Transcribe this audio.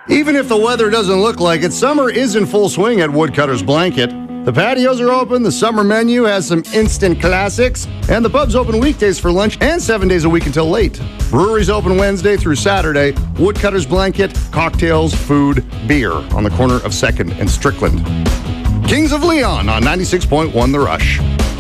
Even if the weather doesn't look like it, summer is in full swing at Woodcutter's Blanket. The patios are open, the summer menu has some instant classics, and the pub's open weekdays for lunch and 7 days a week until late. Brewery's open Wednesday through Saturday. Woodcutter's Blanket, cocktails, food, beer on the corner of 2nd and Strickland. Kings of Leon on 96.1 The Rush.